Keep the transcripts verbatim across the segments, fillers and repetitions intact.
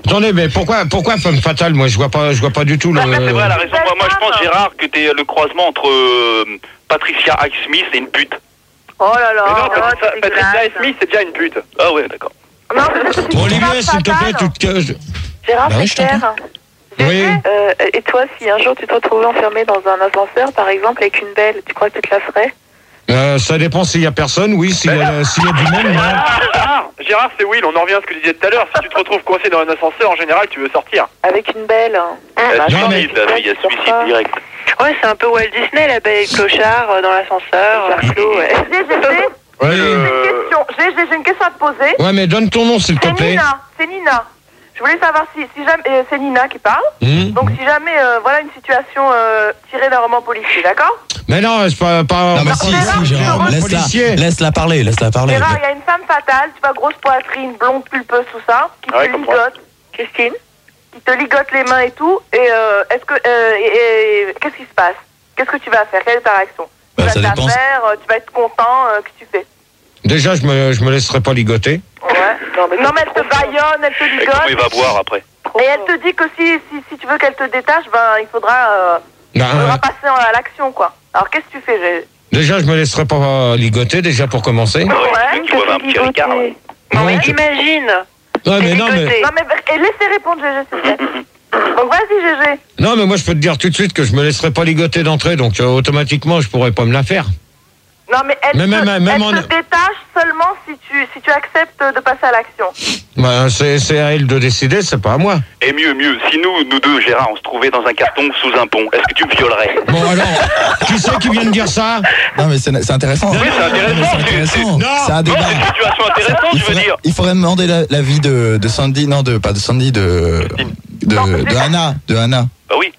Attendez, mais pourquoi, pourquoi femme fatale? Moi, je vois pas, je vois pas du tout le. Ah, c'est vrai, elle a raison. Moi, moi, je pense, Gérard, que t'es le croisement entre euh, Patricia Highsmith et une pute. Oh là là. Mais non, oh, Patricia, c'est Patricia dégueulasse. Highsmith, c'est déjà une pute. Ah ouais, d'accord. Non, mais c'est Bon, une Olivier, femme s'il te plaît, fatale. tu te. Gérard, Bah oui, c'est je t'entends. clair. Oui. Euh, et toi, si un jour tu te retrouvais enfermé dans un ascenseur, par exemple, avec une belle, tu crois que tu te la ferais? Euh, ça dépend s'il y a personne, oui. S'il y a, s'il y a du monde, non. Gérard, Gérard, c'est Will, on en revient à ce que tu disais tout à l'heure. Si tu te retrouves coincé dans un ascenseur, en général, tu veux sortir. Avec une belle. Hein. Ah, non, mais- il y a suicide direct. Ouais, c'est un peu Walt Disney, la belle et le clochard euh, dans l'ascenseur. Clos, ouais. J'ai, j'ai, j'ai, Ouais, j'ai euh, une question. J'ai, j'ai, j'ai une question à te poser. ouais, mais donne ton nom, s'il te C'est plaît. Nina. C'est Nina. Je voulais savoir si, si jamais, euh, c'est Nina qui parle. Hum. Donc si jamais, euh, voilà une situation euh, tirée d'un roman policier, d'accord? Mais non, c'est pas. pas Non mais pas- si, Gérard, si, Gérard, Gérard, laisse-la, policier. laisse-la parler, laisse-la parler. Gérard, il y a une femme fatale, tu vois, grosse poitrine, blonde, pulpeuse, tout ça, qui Ah ouais, te comme moi. ligote. Christine? Qui te ligote les mains et tout. Et euh, est-ce que, euh, et, et, qu'est-ce qui se passe? Qu'est-ce que tu vas faire? Quelle est ta réaction? Bah, Tu ça vas te la dépend. faire, euh, tu vas être content, euh, que tu fais? Déjà, je me, je me laisserai pas ligoter. Ouais. Non mais, non, mais elle te baillonne, elle te Et comment il ligote. va boire après? Et elle te dit que si, si, si tu veux qu'elle te détache, ben il faudra, euh, il Bah, faudra euh, passer à l'action, quoi. Alors qu'est-ce que tu fais? J'ai... déjà, je me laisserai pas ligoter, déjà pour commencer. Ouais. Tu vois un petit Ricard. ouais. Non, mais Donc- imagine. Ouais, mais non, mais. ligoter. Non mais et laissez répondre Gégé, s'il te plaît. Donc vas-y Gégé. Non, mais moi, je peux te dire tout de suite que je me laisserai pas ligoter d'entrée, donc euh, automatiquement, je pourrais pas me la faire. Non mais elle, Mais te, même- même elle en- te détache seulement si tu, si tu acceptes de passer à l'action. Bah, c'est, c'est à elle de décider, c'est pas à moi. Et mieux, mieux, si nous, nous deux, Gérard, on se trouvait dans un carton sous un pont, est-ce que tu me violerais? Bon, alors, qui c'est qui vient de dire ça? Non mais c'est, c'est intéressant. Oui, c'est intéressant. C'est c'est- intéressant. Non. C'est un Non, débat. c'est une situation intéressante, Il je veux faudrait, dire. il faudrait demander la- l'avis de, de Sandy, non de pas de Sandy, de de, Non, de Anna, de Anna. Bah oui.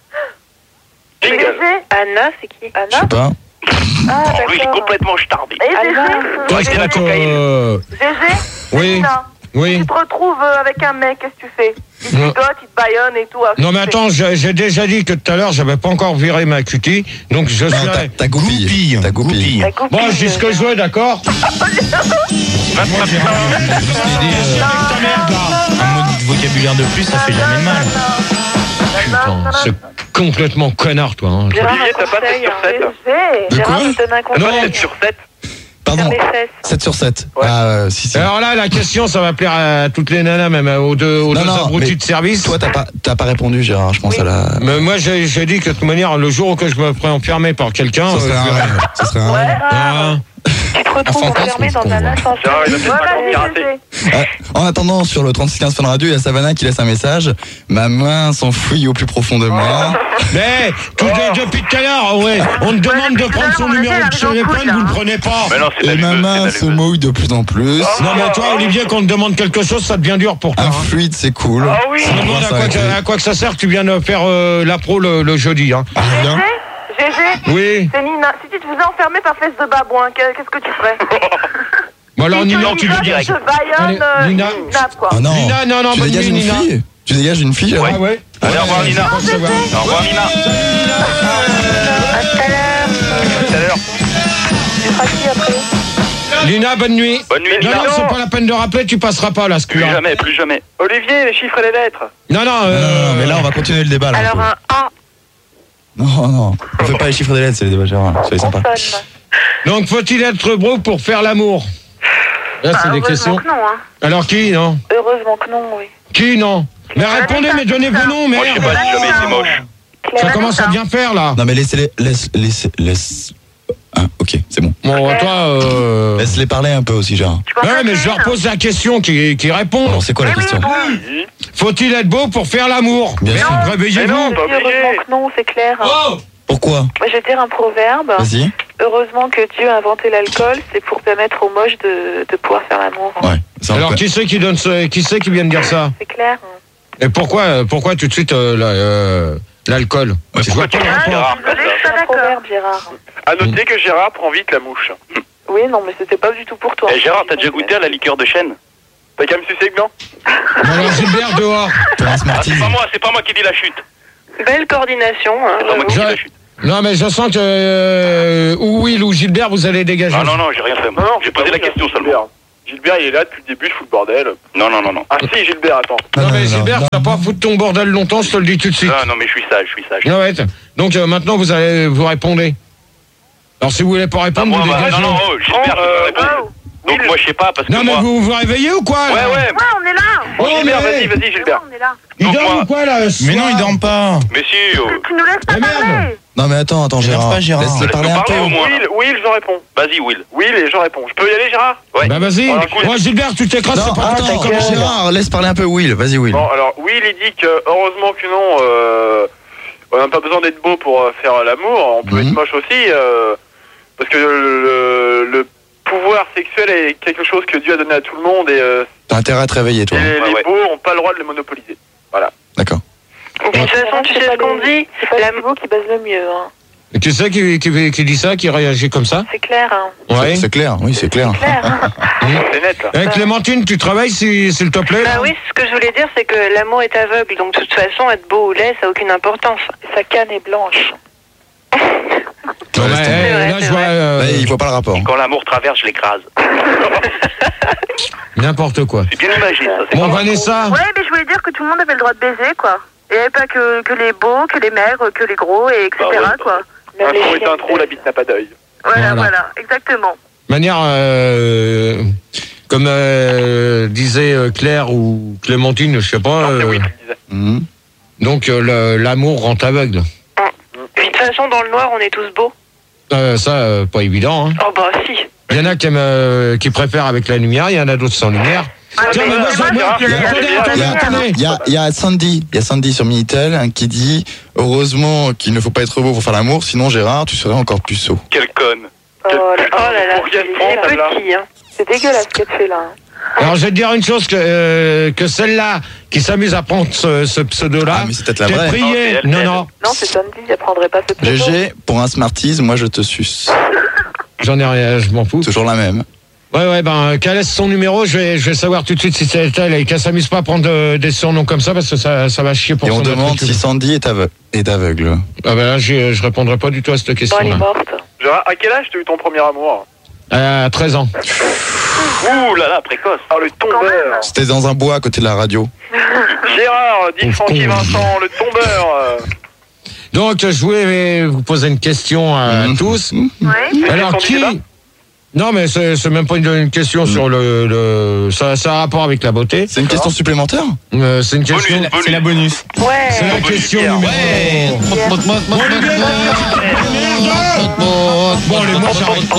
Jingle. Gégé. Anna, c'est qui? Je sais Anna? pas. Ah, Oh, lui, il est d'accord. complètement stardé. Et Anna. Gégé. Toi, Ouais, je c'est crois la que. cocaïne. euh, Gégé. Oui. Nina, Oui. tu te retrouves euh, avec un mec, qu'est-ce que tu fais? Il te Non. ligote, il te baillonne et tout. alors Non, mais qu'est-ce que tu attends, j'ai, j'ai déjà dit que tout à l'heure, j'avais pas encore viré ma cutie, donc je Non, t'as, serai. t'as goupille. Goupille. T'as goupille. La copine, Bon, je dis ce que je veux, d'accord? Un mot de vocabulaire de plus, ça fait jamais de mal. Putain, c'est complètement connard, toi. Hein. Gérard, Olivier, un t'as pas conseil, sept sur hein. sept. Gégé. De Gérard, quoi je te donne un conseil. Non, sept sur sept. Pardon. Sur les fesses. sept sur sept. Ouais. Ah, euh, si, si. Alors là, la question, ça va plaire à toutes les nanas, même aux deux, aux Non, deux non, abrutis mais de service. Toi, t'as pas, t'as pas répondu, Gérard. Je pense à la. Mais moi, j'ai, j'ai dit que de toute manière, le jour où je me ferai enfermer par quelqu'un, Ça serait euh, un je verrai. rêve. Ça serait un Ouais. rêve. Ah, Tu te retrouves fantasme, enfermé ce dans qu'on un voit. ascenseur. Gérard, il a peut-être Ouais, pas vas-y, piraté. Gégé. Euh, en attendant, sur le trente-six quinze Fun Radio, il y a Savannah qui laisse un message. Ma main s'enfuit au plus profond de moi. mais tout de- depuis tout à l'heure, ouais, on te demande de prendre son numéro de téléphone, vous ne prenez pas. Mais non, c'est Et la ma lumeuse, main c'est se la lumeuse. mouille de plus en plus. Non, mais toi, Olivier, qu'on te demande quelque chose, ça devient dur pour toi. Un Hein. fluide, c'est cool. Ah oui. Je me demande à quoi, que- à quoi que ça sert que tu viens de faire euh, la pro le, le jeudi. Hein. Ah, rien. Gégé. Gégé. Oui. C'est Nina. Si tu te faisais enfermer par fesse de babouin, que- qu'est-ce que tu ferais? Bon, alors, Si Nina, te tu veux dire. ligote, te baillonne, euh, Allez, Nina. il te kidnappe, quoi. Ah non. Nina, non, non, tu bonne dégages nuit, une Nina. fille. Tu dégages une fille. Ah alors ouais. Allez, au revoir, Nina. Au Au revoir, Nina. À tout à l'heure. À tout à l'heure. Tu feras qui après? Lina, bonne nuit. Bonne nuit, Non, Nina. non, c'est pas la peine de rappeler, tu passeras pas là, ce Plus cul-là. jamais, plus jamais. Olivier, les chiffres et les lettres. Non, non, Non, euh, non, non, mais là, on va continuer le débat. Là, Alors un A, Non, non. On fait pas les chiffres des lettres, c'est les débats, Gérard. Soyez on sympa. sonne. donc faut-il être bro pour faire l'amour? Là, c'est Ah, des heureusement questions. que non, hein. Alors qui, non? Heureusement que non, oui. Qui, non? Mais répondez, mais donnez vos noms, Moi, je sais merde. pas si jamais c'est moche. Ça commence à bien faire, là. Non, mais laissez-les. Laisse, laisse, laisse. Ah, ok, c'est bon. Bon, toi, euh... Laisse-les parler un peu aussi, Gérard. ouais, mais je leur pose la question qui, qui répond. Alors, c'est quoi la question? Faut-il être beau pour faire l'amour? Bien sûr. Mais Réveillez-vous. non, Je pas dis heureusement obligé. que non, c'est clair. Oh! Pourquoi? Moi, je vais dire un proverbe. Vas-y. Heureusement que Dieu a inventé l'alcool, c'est pour permettre aux moches de, de pouvoir faire l'amour. Ouais. Ça, on Alors peut- qui c'est qui donne ce, qui c'est qui vient de dire ça? C'est clair. Et pourquoi, euh, pourquoi tout de suite euh, la- euh, l'alcool? Ouais, Je vois pas le rapport. Gérard, comme ça. C'est un proverbe, Gérard. À noter que Gérard prend vite la mouche. Oui, non, mais c'était pas du tout pour toi. Et Gérard, t'as déjà goûté à la liqueur de chêne? T'as qu'à me sucer que non? Bon, alors Gilbert dehors. Thomas Ah, Smarties. c'est pas moi, c'est pas moi qui dis la chute. Belle coordination. Hein, C'est pas moi qui dis Je- la chute. Non mais je sens que euh, ou Will ou Gilbert vous allez dégager. Ah non, non, j'ai rien fait. moi. J'ai posé la question seulement. Gilbert, il est là depuis le début, je fous le bordel. Non, non, non, non. Ah si, Gilbert, attends. Non, non, mais non, Gilbert, non. tu vas pas foutre ton bordel longtemps, je te le dis tout de suite. Non, non, mais je suis sage, je suis sage. Non, ouais. Donc euh, maintenant, vous allez vous répondez. Alors si vous voulez pas Ah, répondre, moi, vous bah, dégagez. non, non, oh, Gilbert, Oh, je euh, peux répondre. Donc moi, je sais pas, parce que Non, mais moi... vous vous réveillez ou quoi Ouais, là ouais. Ouais, on est là. Bon, Oh, Gilbert, mais- vas-y, vas-y, Gilbert. On est là. Il Donc, dort moi- ou quoi là ce Mais non, soir il dort pas. Mais si... euh, Tu nous laisses pas Eh, merde. parler. Non mais attends, attends Énerve Gérard. pas, Gérard. Laisse-le Laisse-le parler un peu. parler, au moins. Will, Will, je réponds. Vas-y, Will. Will et je réponds. Je peux y aller, Gérard? Ouais. Bah vas-y. Voilà, écoute. Moi Gilbert, tu t'écrases, Non, c'est pas attends, toi qui commence. Gérard, laisse parler un peu Will. Vas-y Will. Bon, alors, Will, il dit que, heureusement que non, euh, on n'a pas besoin d'être beau pour euh, faire l'amour. On peut Mhm. être moche aussi, euh, parce que le, le pouvoir sexuel est quelque chose que Dieu a donné à tout le monde et, euh, T'as intérêt à te réveiller toi. et les, Ouais, les ouais. beaux n'ont pas le droit de le monopoliser. Voilà. D'accord. De toute façon, tu sais ce qu'on dit. C'est pas La- le niveau qui baise le mieux. Hein. Et tu sais qui, qui, qui dit ça, qui réagit comme ça? C'est clair, hein. Ouais. C'est clair, oui c'est clair. Clair, hein. C'est net, là. Eh, Clémentine, tu travailles si- s'il te plaît là Bah oui, ce que je voulais dire, c'est que l'amour est aveugle. Donc, de toute façon, être beau ou laid, ça n'a aucune importance. Sa canne est blanche. Non, mais, Laisse tomber. eh, C'est vrai, là, c'est je vois vrai. euh, Là, il voit pas le rapport. Quand l'amour traverse, je l'écrase. n'importe quoi. C'est bien imagé, ça. C'est Bon, pas Vanessa, Ouais, mais je voulais dire que tout le monde avait le droit de baiser, quoi. Il n'y avait pas que, que les beaux, que les maigres, que les gros, et et cetera, Bah ouais, quoi. Un Même les trou est chiens un trou, la bite n'a pas d'œil. Voilà, Voilà. voilà, exactement. manière, euh, comme euh, disait euh, Claire ou Clémentine, je sais pas. Non, c'est euh, Will qui disait. Mhm. donc euh, le- l'amour rend aveugle. Puis, de toute façon, dans le noir, on est tous beaux. Euh, ça, euh, pas évident. Hein. Oh, bah, si. Il y en a qui, aiment, euh, qui préfèrent avec la lumière, il y en a d'autres sans lumière. Ah, Tiens, mais mais moi, moi, je- moi, je- attendez, je- attendez, je- attendez, Il y a- attendez. Il y a, il y a Sandy, il y a Sandy sur Minitel hein, qui dit heureusement qu'il ne faut pas être beau pour faire l'amour, sinon Gérard, tu serais encore plus sot. Quelle conne. Oh là Oh là là, Pour quelle c'est France, c'est là petit, hein. C'est dégueulasse ce qu'elle fait là. hein. Alors je vais te dire une chose que, euh, que celle-là qui s'amuse à prendre ce, ce pseudo-là, Ah mais c'est peut-être la t'es vraie. prié. Non, c'est elle, Non, c'est non, Non, c'est Sandy, elle prendrait pas ce pseudo. G G, pour un Smarties, moi je te suce. j'en ai rien, je m'en fous. Toujours la même. Ouais, ouais, ben, qu'elle laisse son numéro, je vais, je vais savoir tout de suite si c'est elle et qu'elle s'amuse pas à prendre euh, des surnoms comme ça parce que ça, ça va chier pour Et on son demande autre si Sandy est aveugle. Est aveugle. Ah ben là, je, je répondrai pas du tout à cette Bon, elle est question-là. morte. Gérard, à quel âge t'as eu ton premier amour? À treize ans. Ouh là là, précoce. Ah, le tombeur. C'était dans un bois à côté de la radio. Gérard, dit Pauvre Francky con. Vincent, le tombeur. euh. Donc, je voulais vous poser une question à Mhm. tous. Ouais. C'est Alors, question du qui... débat Non, mais c'est c'est même pas une, une question sur le... le... Ça, ça a un rapport avec la beauté. C'est une question supplémentaire Euh, c'est une question... Bonus, bonus. C'est la bonus. C'est Ouais. la question numéro... Ouais. Bon, Olivier, merde. Bon, les mots, j'arrête.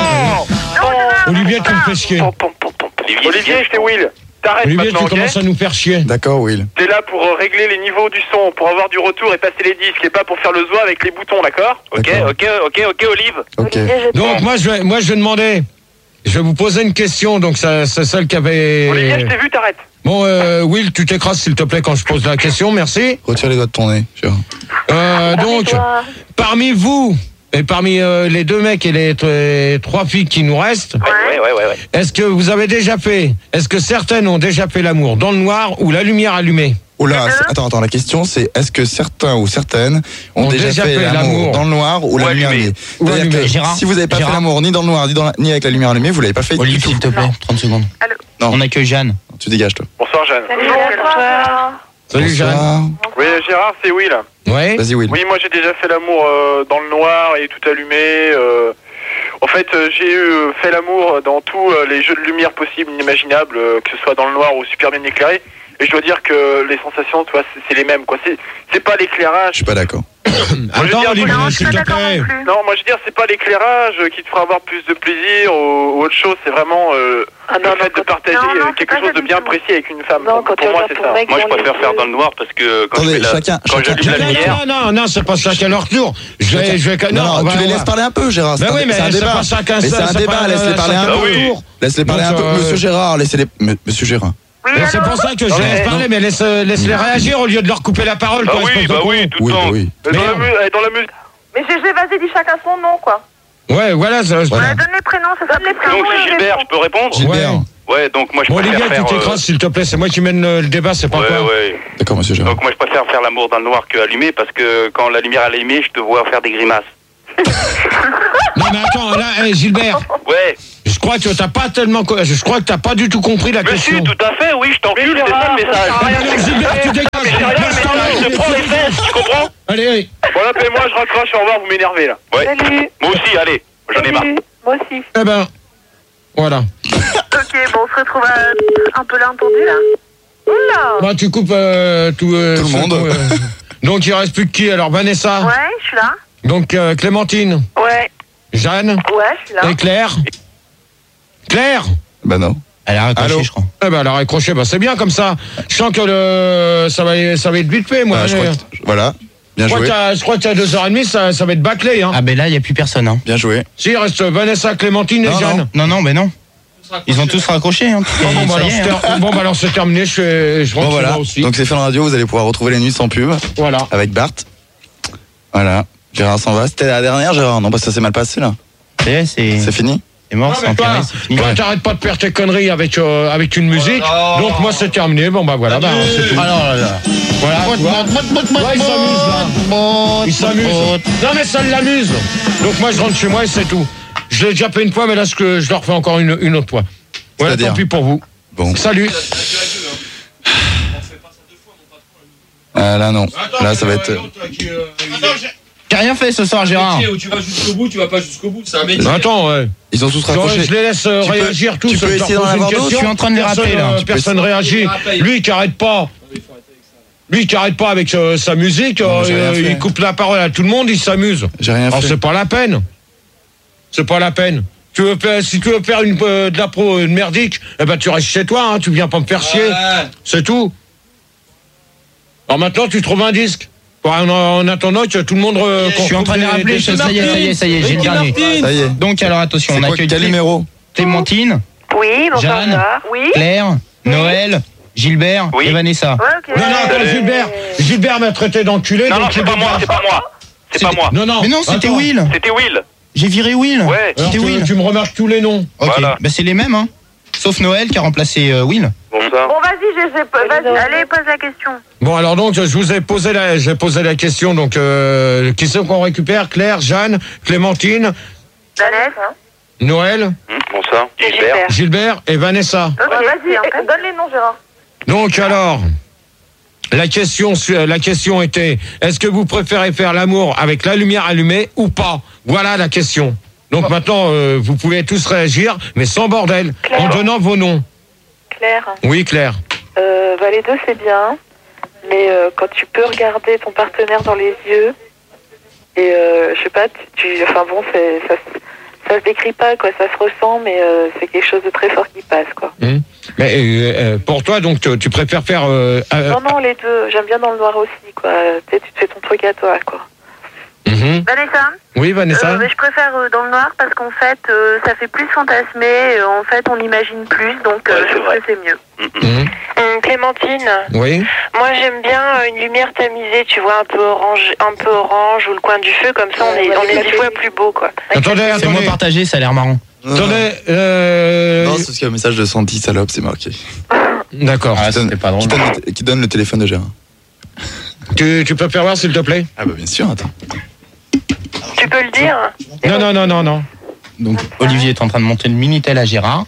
Non. Olivier, tu me fais chier. Pom, pom, pom, pom. Olivier, je t'ai Will. T'arrêtes Olivier, maintenant, tu ok? commences à nous faire chier. D'accord, Will. T'es là pour euh, régler les niveaux du son, pour avoir du retour et passer les disques, et pas pour faire le zoa avec les boutons, d'accord? Ok, D'accord. ok, ok, ok, Olive. Ok. Olivier, je Donc, t'aime. moi, je vais, moi, je vais demander... Je vais vous poser une question, donc ça- c'est celle qui avait... Olivier, je t'ai vu, t'arrêtes. Bon, euh, Will, tu t'écrases, s'il te plaît, quand je pose la question, merci. Retire les doigts de ton nez. Gérard. Euh, donc, Toi, parmi vous, et parmi euh, les deux mecs et les t- trois filles qui nous restent, Ouais, ouais, ouais, ouais. est-ce que vous avez déjà fait, est-ce que certaines ont déjà fait l'amour dans le noir ou la lumière allumée? Oh là, c'est- attends, attends, la question c'est est-ce que certains ou certaines ont, Ont déjà, déjà fait, fait l'amour l'amour dans le noir ou, ou la lumière allumé. allumée? Ou C'est-à-dire allumé. que Gérard, si vous n'avez pas Gérard. fait l'amour ni dans le noir ni, dans la- ni avec la lumière allumée, vous l'avez pas fait. du Olive, tout. s'il te plaît, trente secondes. Allô Non. On accueille Jeanne. Tu dégages toi. Bonsoir, Jeanne. Salut, bonsoir. Salut, Jeanne. Bonsoir. Oui, Gérard, c'est Will. Ouais. Vas-y, Will. Oui, moi j'ai déjà fait l'amour euh, dans le noir et tout allumé. euh. En fait, euh, j'ai eu fait l'amour dans tous euh, les jeux de lumière possibles, inimaginables, euh, que ce soit dans le noir ou super bien éclairé. Et je dois dire que les sensations, tu vois, c'est c'est les mêmes, quoi. C'est c'est pas Je l'éclairage. suis pas d'accord. je veux Attends, dire, Olivier, Non, je suis s'il pas te d'accord plaît. non plus. Non, moi je veux dire, c'est pas l'éclairage qui te fera avoir plus de plaisir ou, ou autre chose. C'est vraiment euh, Ah non, le fait non, de quand- partager non, non, euh, c'est quelque pas chose ça de du bien tout. précis avec une femme. Non, Pour- quand tu pour moi, regardes c'est ton ça. mec Moi, je dans préfère les faire yeux. dans le noir parce que quand Attendez, je fais la, chacun- quand chacun- j'allume la chacun- lumière, Non, non, non, c'est pas chacun leur tour. Je vais, je vais, Non, non, on va- tu les on laisses va- parler un peu, Gérard. Ben C'est un- oui, mais c'est un c'est débat. pas chacun Mais c'est ça, un c'est débat, pas laisse-les parler un chacun peu. leur tour. Laisse-les parler Donc, un peu. euh, Monsieur Gérard, laissez-les. M- Monsieur Gérard. Oui, Mais c'est allô pour ça que je Non, laisse mais- parler, mais laisse, laisse-les réagir au lieu de leur couper la parole. bah quoi, oui, espèce de bah con. oui, tout Oui, le bah temps. oui. Mais dans, la Merde. mu- euh, dans la musique. Mais G G, vas-y, dis chacun son nom, quoi. Ouais, voilà. ça- Voilà. Voilà, donne les prénoms, ça donne les prénoms. Donc c'est et Gilbert, les je peux répondre? Gilbert. Ouais. Ouais, donc moi je Bon, préfère Olivier, faire... tu euh, t'écrases, s'il te plaît. C'est moi qui mène euh, le débat, c'est pas Ouais, toi. ouais. D'accord, monsieur Gérard. Donc moi je préfère faire l'amour dans le noir que allumé parce que quand la lumière est allumée, je te vois faire des grimaces. Non, mais attends, là, hey, Gilbert, Ouais, je crois crois que t'as pas tellement, je crois que t'as pas du tout compris la Mais question. si, tout à fait, oui, je t'encule, c'est ça le message. Ah, alors, Gilbert, tu dégages. Mais c'est rien, mais je te prends les fesses, tu comprends? Allez, allez. Bon, appelez-moi, je raccroche, au revoir, vous m'énervez là. Ouais. Salut. Moi aussi, allez, j'en ai marre. Salut. Moi aussi. Eh ben, voilà. Ok, bon, on se retrouve à- un peu là entendu là. Oula. Bah, tu coupes euh, tout, euh, Tout le ce- monde. euh, donc, il reste plus que qui? Alors, Vanessa. Ouais, je suis là. Donc, euh, Clémentine. Ouais. Jeanne. Ouais, je suis là. Et Claire. Claire. Bah non. Elle a raccroché, Allô je crois. Eh ben, elle a raccroché. Bah, c'est bien comme ça. Je sens que le... ça, va, ça va être vite fait, moi. Ah, je crois que- Voilà. Bien Je crois joué. que t'as- je crois que t'as deux heures et demie, ça, ça va être bâclé. Hein. Ah ben là, il n'y a plus personne. Hein. Bien joué. Si, il reste Vanessa, Clémentine et Non, Jeanne. Non, non, mais non. Ils ont tous raccroché. Hein. Ah, bon, bah, Ça alors, y est, c'est hein. ter- bon, bah, alors c'est terminé, je, fais- je rentre Bon chez voilà. moi aussi. Donc c'est Fun Radio, vous allez pouvoir retrouver les nuits sans pub Voilà. avec Bart. Voilà. Gérard s'en va. C'était la dernière, Gérard. Non, parce que ça s'est mal passé là. Ça y est, c'est C'est fini. c'est mort, Non, c'est mais toi, enterré, c'est fini. toi, t'arrêtes pas de faire tes conneries avec, euh, avec une musique. Donc moi c'est terminé. Bon bah voilà, bah, c'est tout. Alors là, Voilà, tu vois. Ouais, il s'amuse là. Il s'amuse. Non mais ça l'amuse. Donc moi je rentre chez moi et c'est tout. Je l'ai déjà fait une fois, mais là ce que je le refais encore une, une autre fois. Voilà, C'est-à-dire tant pis pour vous. Bon. Salut. Ah là non. Là ça va être. j'ai rien fait ce soir, Gérard. Où tu vas jusqu'au bout, tu vas pas jusqu'au bout. C'est un métier. Attends, ouais. Ils ont tous Je, raccroché. je les laisse euh, Tu peux- réagir tous. tu peux je leur essayer d'en pose une avoir d'autres. question. Je suis en train de les Personne, rappeler, là. euh, Tu peux Personne réagit. Rappelle. Lui qui arrête pas. Lui qui arrête pas avec euh, sa musique, Non, euh, j'ai rien euh, fait. il coupe la parole à tout le monde, il s'amuse. J'ai rien Alors fait. c'est pas la peine. C'est pas la peine. Tu veux faire, si tu veux faire une, euh, de la pro une merdique, eh ben tu restes chez toi, hein, tu viens pas me faire chier. Ouais. C'est tout. Alors maintenant tu trouves un disque. En, en attendant que tout le monde. euh, Je suis en train de les rappeler. Ça y est, ça y est, ça y est, j'ai le dernier. Ça y est. Donc alors attention, C'est on quoi accueille quel numéro? Clémentine, Oui, bonsoir. Jeanne. Gérard. Oui. Claire, Noël, Gilbert Oui. et Vanessa. Ouais, ok. Non, non, attends, Salut. Gilbert. Gilbert m'a traité d'enculé. Non, non, donc c'est il pas moi, dégage. c'est pas moi. C'est pas moi. Non, non. Mais non, c'était attends. Will. C'était Will. J'ai viré Will. Ouais. Alors, C'était tu, Will. tu me remarques tous les noms. Ok, Voilà. bah c'est les mêmes, hein. Sauf Noël qui a remplacé euh, Will. Bonsoir. Bon, vas-y, je sais pas. Vas-y, allez, pose la question. Bon, alors donc, je vous ai posé la, j'ai posé la question. Donc, euh, qui c'est qu'on récupère? Claire, Jeanne, Clémentine, Vanessa. Noël, Hum, bonsoir. Et Gilbert. Gilbert et Vanessa. Ok, vas-y, eh, donne les noms, Gérard. Donc alors, la question, su- la question était, est-ce que vous préférez faire l'amour avec la lumière allumée ou pas? Voilà la question. Donc maintenant, euh, vous pouvez tous réagir, mais sans bordel, Claire. en donnant vos noms. Claire, Oui, Claire. euh, bah, les deux c'est bien, mais euh, quand tu peux regarder ton partenaire dans les yeux, et euh, je sais pas, tu, tu- enfin bon, c'est, ça, se- ça se décrit pas, quoi, ça se ressent, mais euh, c'est quelque chose de très fort qui passe, quoi. Hum. Mais euh, euh, pour toi, donc, tu, tu préfères faire... euh, euh, Non, non, les deux, j'aime bien dans le noir aussi, quoi. Tu sais, tu te fais ton truc à toi, quoi. mhm. Vanessa. Oui, Vanessa. Euh, mais je préfère euh, dans le noir parce qu'en fait, euh, ça fait plus fantasmer. euh, en fait, on imagine plus, donc euh, Ouais, je c'est trouve vrai. que c'est mieux. Mhm. Hum, Clémentine, Oui. moi j'aime bien euh, une lumière tamisée, tu vois, un peu orange, un peu orange ou le coin du feu, comme ça on est, on est dix fois plus beau, quoi. Attendez, Fais-moi attendez. partager, ça a l'air marrant. Attendez. Euh... Non, c'est parce qu'il y a un message de Santi, salope, c'est marqué. D'accord. Ah, Qui donne- c'était pas drôle. Qui donne, le- qui donne le téléphone de Gérard. Tu, tu peux faire voir, s'il te plaît? Ah bah bien sûr, attends. Tu peux le dire? Non, non, non, non, non. Donc Olivier est en train de monter le Minitel à Gérard.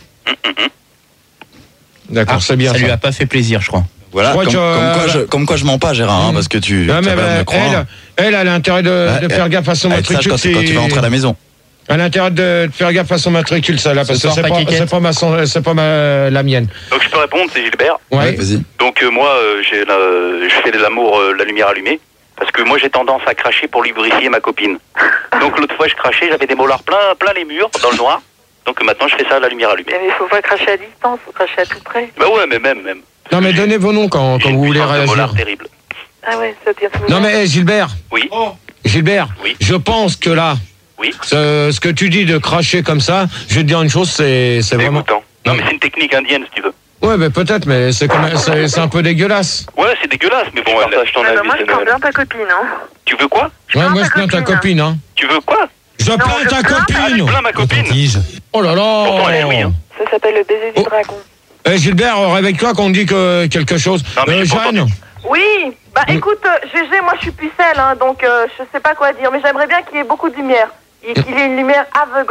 D'accord, Ah, c'est bien ça ça. lui a pas fait plaisir, je crois. Voilà, Je crois comme, que, comme euh, quoi je, comme quoi je mens pas, Gérard, hein, parce que tu Non, tu mais as pas l'air de me bah, croire. elle, elle, elle a intérêt de, Ouais, de faire gaffe à son Elle sache matricule. quand, quand tu vas rentrer à la maison. Elle a intérêt de, de faire gaffe à son matricule, ça là, parce Ce que soir, c'est pas pas, Kékette. c'est pas ma, son- c'est pas ma, la mienne. Donc je peux répondre, c'est Gilbert. Ouais. Ouais, vas-y. Donc euh, moi, euh, j'ai la- je fais de l'amour, euh, la lumière allumée, parce que moi j'ai tendance à cracher pour lubrifier ma copine. Donc l'autre fois je crachais, j'avais des molars plein, plein les murs, dans le noir. Donc maintenant je fais ça à la lumière allumée. Mais il faut pas cracher à distance, faut cracher à tout près. Bah ouais, mais même, même. Non, mais donnez vos noms quand, J'ai quand une vous voulez puissance de réagir. molar terrible. Ah ouais, ça devient tout Non, mais hey, Gilbert, Oui, Gilbert, Oui. je pense que là, oui. ce, ce que tu dis de cracher comme ça, je vais te dire une chose, c'est, c'est C'est vraiment. dégoûtant. Non mais c'est une technique indienne si tu veux. Ouais, mais peut-être, mais c'est, comme, c'est, c'est un peu dégueulasse. Ouais, c'est dégueulasse, mais bon, elle, ton Ah, bah, avis, moi, je c'est prends Noël. bien ta copine. Hein. Tu veux quoi Ouais, moi ta je plains ta copine. copine, hein. Tu veux quoi Je plains je ta plains ta- Ah, tu copine. plains ma copine. Oh là là. Pourtant, elle est oui, hein. Ça s'appelle le baiser du Oh. dragon. Eh, Gilbert, réveille-toi qu'on dit que quelque chose. Non, mais Euh, j'ai pas Jeanne, entendu. Oui, bah Oui. écoute, euh, G G, moi je suis pucelle, hein, donc euh, je sais pas quoi dire, mais j'aimerais bien qu'il y ait beaucoup de lumière. Et qu'il y ait une lumière aveuglante.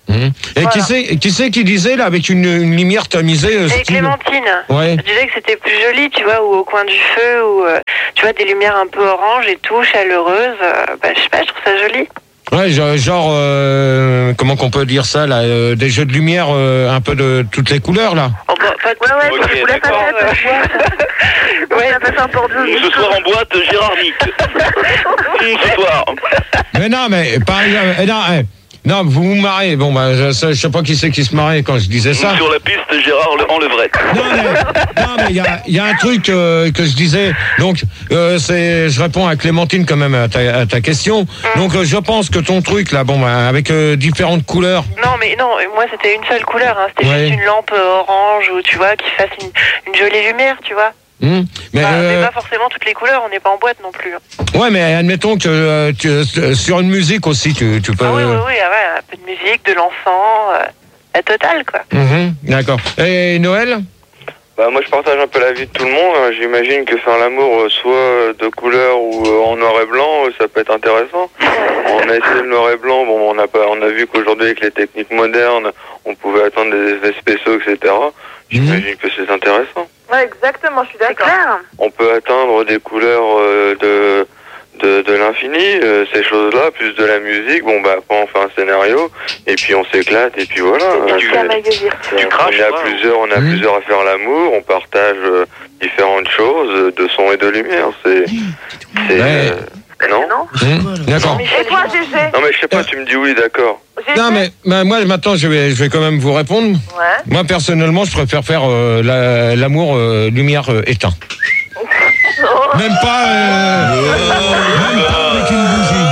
Mmh. Et Voilà. qui c'est qui c'est qui disait là avec une, une lumière tamisée euh, Et style- Clémentine, Ouais. je disais que c'était plus joli, tu vois, ou au coin du feu, ou euh, tu vois, des lumières un peu orange et tout, chaleureuses. euh, bah, je sais pas, je trouve ça joli. Ouais, genre, genre, euh, comment qu'on peut dire ça là, euh, des jeux de lumière euh, un peu de toutes les couleurs là. Oh, bah, pas de... Ouais, ouais, Ok, je voulais pas d'accord. faire de boîte. Ouais, ça passe un peu de Ce soir en boîte, Gérard Nick. Hum, ce soir. Mais non, mais par exemple, eh, non, eh, non, vous vous marrez. Bon, bah, je, sais- je sais pas qui c'est qui se marrait quand je disais ça. Sur la piste, Gérard le- en levrette. Non, mais non, mais il y a, il y a un truc euh, que je disais. Donc, euh, c'est, je réponds à Clémentine quand même à ta, à ta question. Donc, euh, je pense que ton truc là, bon, bah, avec euh, différentes couleurs. Non, mais non, moi c'était une seule couleur, hein. C'était Ouais. juste une lampe euh, orange, ou tu vois, qui fasse une, une jolie lumière, tu vois. Hum, mais, Enfin, euh, mais pas forcément toutes les couleurs, on n'est pas en boîte non plus. hein. ouais, mais admettons que euh, tu, euh, sur une musique aussi, tu, tu peux. Ah oui, oui, oui, ah ouais, un peu de musique, de l'encens, euh, la totale, quoi. Mhm, d'accord. Et Noël? Bah moi je partage un peu la vie de tout le monde. hein. J'imagine que faire l'amour euh, soit de couleur ou euh, en noir et blanc, euh, ça peut être intéressant. On a essayé le noir et blanc, bon on a pas, on a vu qu'aujourd'hui avec les techniques modernes, on pouvait atteindre des effets spéciaux, et cetera. J'imagine que c'est intéressant. Ouais, exactement, je suis C'est d'accord. clair. On peut atteindre des couleurs euh, de de, de l'infini, euh, ces choses-là, plus de la musique. Bon bah après on fait un scénario et puis on s'éclate et puis voilà. hein, Tu- c'est- La maillot virtuel. Tu on craches, est à toi, plusieurs, on est à Mmh. plusieurs à faire l'amour, on partage euh, différentes choses, euh, de son et de lumière. C'est, c'est, Ouais. euh, non, Non Hum, d'accord. Et toi, G G non mais je sais pas, tu me dis oui, d'accord. G G Non, mais bah, moi maintenant, je vais, je vais quand même vous répondre. Ouais. Moi personnellement, je préfère faire euh, la- l'amour euh, lumière euh, éteint. Même pas, euh, même pas avec une bougie.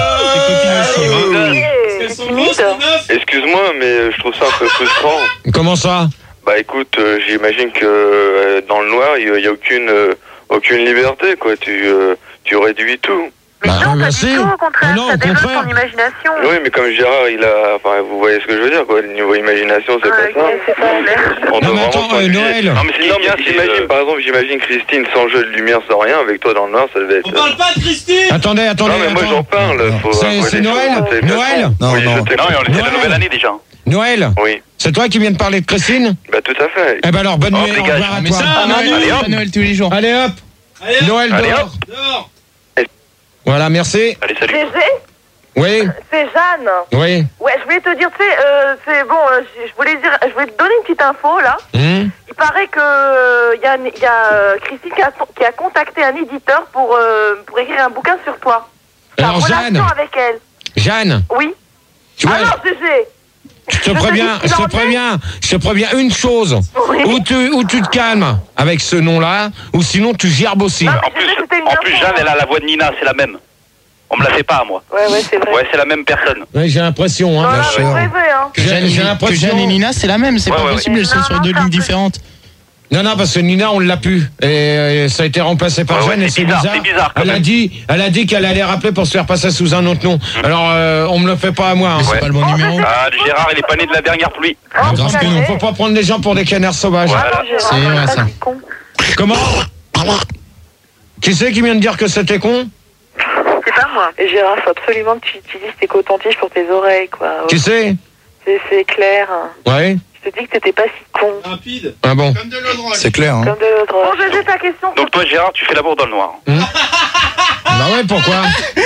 Elles sont grosses, les meufs. Excuse-moi, mais euh, je trouve ça un peu frustrant. Comment ça? Bah écoute, euh, j'imagine que euh, dans le noir, il y, a aucune, euh, aucune liberté, quoi. Tu, euh, tu réduis tout. Mais Bah, non, pas merci. du tout, au contraire, Ah non, ça au développe contraire. ton imagination. Oui, mais comme Gérard, il a, enfin, vous voyez ce que je veux dire, quoi. Le niveau imagination, c'est Ouais, pas ça. ok, c'est pas clair. On Non, doit mais vraiment attends, euh, s'ennuyer. Noël. Non, mais c'est Non, bien, mais c'est, j'imagine, euh, par exemple, j'imagine Christine sans jeu de lumière, sans rien, avec toi dans le noir, ça devait être. On parle pas de Christine. Attendez, attendez, Non, mais moi attends. j'en parle. Faut C'est- avouer c'est les Noël choses, c'est Noël façon. Non, Oui, je non. t'ai- Non, mais on essaie Noël. la nouvelle année déjà. Noël, Oui, c'est toi qui viens de parler de Christine? bah tout à fait. Eh ben alors, bonne Oh, nuit, au dégage. revoir à Mais toi. ça, Ah, Noël, allez, c'est hop. pas Noël tous les jours. Allez hop, Allez, hop, Noël Allez, dehors. dehors. Voilà, merci. Allez, salut. G G, Oui, c'est Jeanne. oui. Ouais, je voulais te dire, tu sais, euh, c'est bon, euh, je je voulais dire, je voulais te donner une petite info là. Hum, Il paraît que euh, y a, y a euh, Christine qui a, qui a contacté un éditeur pour, euh, pour écrire un bouquin sur toi. Ta Alors, relation Jeanne. avec elle. Jeanne, Oui. tu vois, Alors, G G. je te je préviens, te dis je ce te qu'il en est. préviens, je te préviens une chose. Oui. Ou tu, ou tu te calmes avec ce nom-là, ou sinon tu gerbes aussi. Non, En mais plus, je sais que c'était une en plus, info, Jeanne, hein. elle a la voix de Nina, c'est la même. On me la fait pas à moi. Ouais, ouais, c'est vrai. Ouais, c'est la même personne. Ouais, j'ai l'impression, hein. Voilà, chère. vous rêvez, hein. Que J'ai- Jeanne, j'ai que l'impression- Jeanne et Nina, c'est la même, c'est Ouais, pas ouais, possible, elles sont Non, sur non, deux c'est un lignes peu- différentes. Non, non, parce que Nina, on l'a pu. Et, et ça a été remplacé par Ouais, ouais, Jeanne, et c'est c'est bizarre, bizarre. c'est bizarre, quand Elle a même. dit, elle a dit qu'elle allait rappeler pour se faire passer sous un autre nom. Alors, euh, on me le fait pas à moi. Hein. C'est pas le bon Oh, numéro. mais Ah, Gérard, il est pas né de la dernière pluie. Oh, grave que calmez. non. Faut pas prendre les gens pour des canards sauvages. Voilà. Ah non, Gérard, C'est vrai, pas ça. du con. Comment? Qui c'est qui vient de dire que c'était con? C'est pas moi. Et Gérard, faut absolument que tu utilises tes cotons-tiges pour tes oreilles, quoi. Qui c'est? C'est, c'est clair. Ouais. Je te dis que t'étais pas si con. Rapide. Ah bon. Comme de l'eau de drogue. C'est clair, hein. Comme de l'autre. Bon, G G, ta question. Donc toi, Gérard, tu fais l'amour dans le noir. Bah ouais, pourquoi?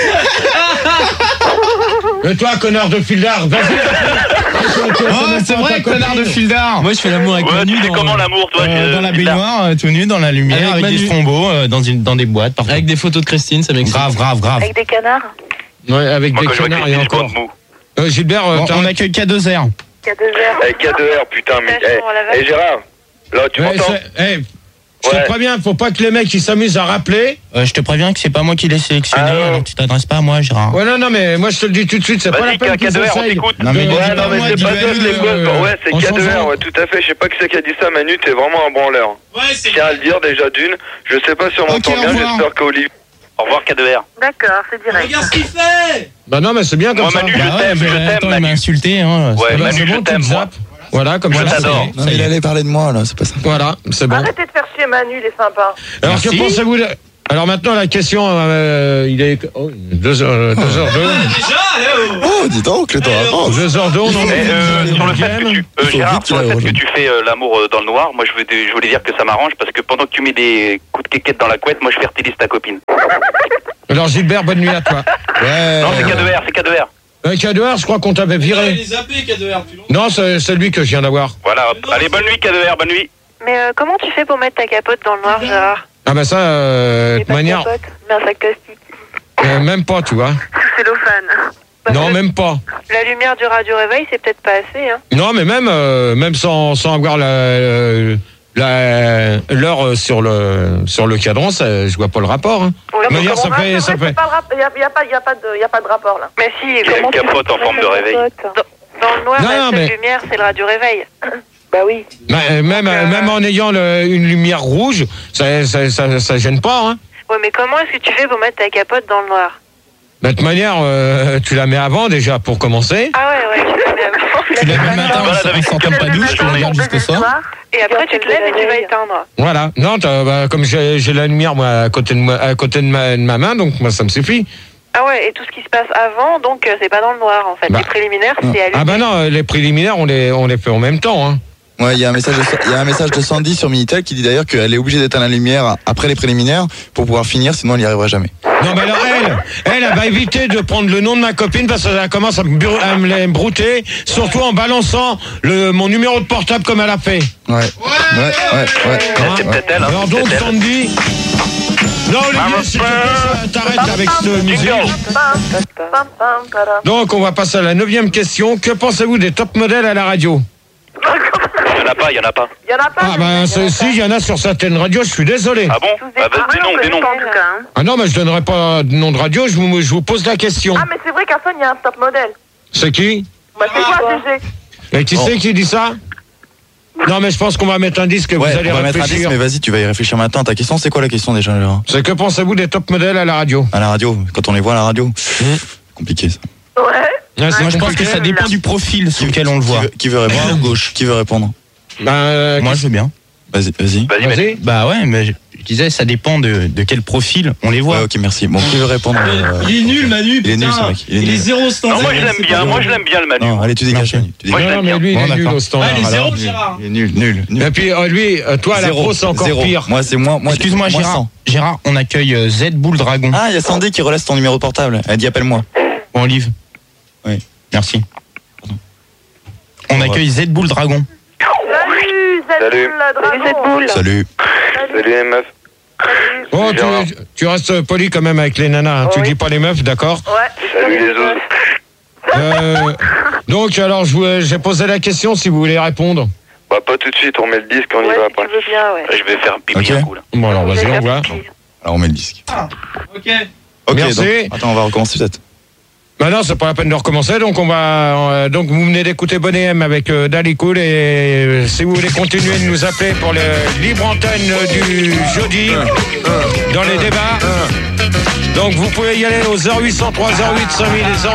Et toi, connard de filard, vas-y. Oh, c'est vrai, connard de fil d'art. Moi, je fais l'amour avec Ouais, Manu tu fais dans, comment l'amour, toi euh, je- dans la Gilbert baignoire, euh, tout nu, dans la lumière, Avec avec, Manu. des strombos, euh, dans, une, dans des boîtes, partout. Avec des photos de Christine, ça m'excite. Grave, grave, grave. Avec des canards. Ouais, avec Moi, des quand je vois canards et Christine, je encore. compte mou. Euh, Gilbert, euh, Bon, t'as on un- accueille K deux R. Qui a deux heures. Eh, K deux R, putain, mais. Station à la Eh, eh, Gérard, là, tu Ouais, m'entends? c'est- eh, je Ouais. te préviens, faut pas que les mecs ils s'amusent à rappeler. Euh, je te préviens que c'est pas moi qui l'ai sélectionné, Ah, non. alors tu t'adresses pas à moi, Gérard. Ouais, non, non, mais moi je te le dis tout de suite, c'est pas la Vas-y, peine qu'ils K deux R, on essayent. t'écoute. Non, mais de- dis Ouais, pas non, mais moi, c'est dis pas Manu, ça, c'est quoi? euh, Ouais, c'est en K deux R, changeant. ouais, tout à fait. Je sais pas qui c'est qui a dit ça, Manu, t'es vraiment un branleur. Ouais, c'est Je tiens à le dire déjà d'une. Je sais pas si on Ok, m'entend au bien, revoir. j'espère qu'Olivier. Au revoir, K deux R. D'accord, c'est direct. Regarde ce qu'il fait. Bah non, mais c'est bien comme Moi, ça. Manu, Bah je ouais, t'aime, mais je t'aime, attends, il m'a Manu. insulté, hein. Ouais, Eh ben, Manu, c'est je bon, tu t'aime, te moi. zappes. Voilà, comme Je ça. t'adore. c'est- Non, mais il allait parler de moi, là, c'est pas ça. Voilà, c'est bon. Arrêtez de faire chier Manu, il est sympa. Alors Merci. que pensez-vous de- Alors maintenant la question, euh, il est oh, deux heures, euh, deux heures deux. Déjà, allez, Oh, dis donc, le temps avance. Deux heures d'eau, non, Mais, euh, sur le fait que tu, euh, Il faut Gérard, vite sur le qu'il fait aille que tu fais euh, l'amour euh, dans le noir, moi je, veux, je voulais dire que ça m'arrange parce que pendant que tu mets des coups de quéquette dans la couette, moi je fertilise ta copine. Alors Gilbert, bonne nuit à toi. Ouais. Non, c'est K deux R, c'est K deux R. Euh, K deux R, je crois qu'on t'avait Il viré. les a appelés K deux R depuis longtemps. Non, c'est celui que je viens d'avoir. Voilà, hop. Allez, bonne nuit K deux R, bonne nuit. Mais euh, comment tu fais pour mettre ta capote dans le noir, Gérard? Ah bah ça, euh, de J'ai toute pas de manière, capote, mais un sac plastique. euh, même pas, tu vois. Cellophane. Bah, Non, le- même pas. La lumière du radio réveil, c'est peut-être pas assez, hein. Non, mais même, euh, même sans, sans avoir la, la, l'heure sur le, sur le cadran, ça, je vois pas le rapport. Hein. Ou là, De manière, comment- ça Ah, fait, c'est ça vrai, fait. c'est pas le rap- Il n'y a, il y a pas, il y a pas de, il y a pas de rapport là. Mais si, Il y a comment une tu capote fais en pour forme mettre de la réveil. capote Dans le noir, Non, la non, seule mais- lumière, c'est le radio réveil. Bah oui. Bah, euh, même, euh, même en ayant le- une lumière rouge, ça, ça, ça, ça gêne pas. Hein. Ouais, mais comment est-ce que tu fais pour mettre ta capote dans le noir? De toute manière, euh, tu la mets avant déjà pour commencer. Ah ouais, ouais, tu la mets avant. Tu lèves le matin Voilà, en avec- sortant pas douche, tu regardes jusqu'au soir. Et après, tu te lèves et tu vas éteindre. Voilà. Non, t'as- bah, comme j'ai j'ai la lumière moi à côté de moi, à côté de ma, de ma main, donc moi ça me suffit. Ah ouais, et tout ce qui se passe avant, donc euh, c'est pas dans le noir en fait. Bah. Les préliminaires, c'est allumé. Ah bah non, les préliminaires on les on les fait en même temps. Hein. Ouais, il y a un message de, il y a un message de Sandy sur Minitel qui dit d'ailleurs qu'elle est obligée d'éteindre la lumière après les préliminaires pour pouvoir finir, sinon elle n'y arrivera jamais. Non, mais alors elle, elle, elle va éviter de prendre le nom de ma copine parce qu'elle commence à me, bru- à me les brouter, surtout en balançant le, mon numéro de portable comme elle a fait. Ouais. Ouais, ouais, ouais. Hein C'est peut-être elle, hein, Alors c'est donc peut-être elle. Sandy. Non Olivier, s'il te plaît, t'arrêtes avec cette musique. Pam, pam, padam. Donc on va passer à la neuvième question. Que pensez-vous des top modèles à la radio? Il y en a pas, il y en a pas. Il y en a pas. Ah ben c'est- si, il y en a sur certaines radios, je suis désolé. Ah bon Ah bah, des noms, des noms. En tout cas, hein. Ah non, mais je donnerai pas de nom de radio, je vous, je vous pose la question. Ah, mais c'est vrai qu'à Son, il y a un top modèle. C'est qui? Bah, c'est quoi, G G? Et qui c'est qui dit ça? Non mais je pense qu'on va mettre un disque, Ouais, vous allez on va mettre un disque, réfléchir. mais vas-y, tu vas y réfléchir maintenant. Ta question, c'est quoi la question déjà, Gérard? C'est que pensez-vous des top modèles à la radio? À la radio, quand on les voit à la radio. Compliqué ça. Ouais. Ah, c'est Moi, je pense compliqué. que ça dépend du profil sur lequel on le Qui voit. veut, qui veut répondre? Droite ou gauche? Qui veut répondre? Ben, euh, Moi, je veux bien. Vas-y, vas-y. Vas-y, vas-y. vas-y. Bah ouais, mais je je disais, ça dépend de, de quel profil on les voit. Ouais, ok, merci. Bon, qui veut répondre? euh, Il est nul, Manu. il est nul, putain. ce mec, il est Il est nul. zéro standard. Non, moi je l'aime bien, moi je l'aime bien le Manu. Non, allez, tu dégages. Non, Manu, tu Moi, dégages. je Non, l'aime mais lui, il Bon, est nul d'accord. au standard. Ah, il est alors. zéro, Gérard. Il est nul, nul, nul. Et puis euh, lui, euh, toi à la Zéro, pro, c'est encore zéro. pire. Moi, c'est moi. moi Excuse-moi, moi, Gérard. cent. Gérard, on accueille euh, Z Bull Dragon. Ah, il y a Sandy qui relaisse ton numéro de portable. Elle dit appelle-moi. Bon, Olive. Oui. Merci. On accueille Z Bull Dragon. Salut, Salut. Zedboul, la Salut, cette dragon. boule. Salut. Salut les meufs. Oh, Gérard. tu, tu restes poli quand même avec les nanas, hein. Tu Oui. dis pas les meufs, d'accord? Ouais. Salut les autres. euh, Donc alors, je vous- j'ai posé la question si vous voulez répondre. Bah pas tout de suite, on met le disque, on y Ouais, va si tu après. veux bien, ouais. Je vais faire pipi Ok. un coup là. Bon alors, vas-y, on voit. Alors, on met le disque. Ok. Ok, Merci. donc, attends, on va recommencer peut-être. Maintenant, c'est pas la peine de recommencer, donc on va. euh, donc vous venez d'écouter Bonnet M avec euh, Dali Cool, et euh, si vous voulez continuer de nous appeler pour le libre antenne du jeudi dans les débats, donc vous pouvez y aller au zéro huit cent trois zéro huit cinq mille et zéro